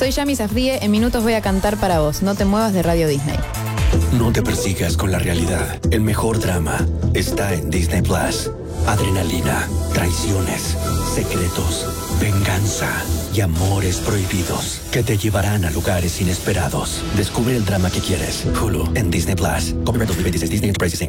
Soy Yami Safdie, en minutos voy a cantar para vos. No te muevas de Radio Disney. No te persigas con la realidad. El mejor drama está en Disney Plus. Adrenalina, traiciones, secretos, venganza y amores prohibidos que te llevarán a lugares inesperados. Descubre el drama que quieres. Hulu en Disney Plus. Copyright 2026 Disney Enterprises Inc.